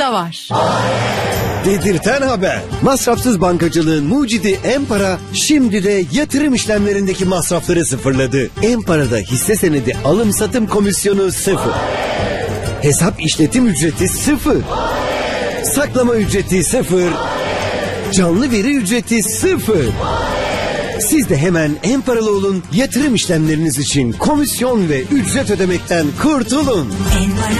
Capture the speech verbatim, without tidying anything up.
da var. Dedirten haber. Masrafsız bankacılığın mucidi Empara şimdi de yatırım işlemlerindeki masrafları sıfırladı. Empara'da hisse senedi alım satım komisyonu sıfır. Hesap işletim ücreti sıfır. Saklama ücreti sıfır. Canlı veri ücreti sıfır. Siz de hemen Emparalı olun, yatırım işlemleriniz için komisyon ve ücret ödemekten kurtulun. Empara.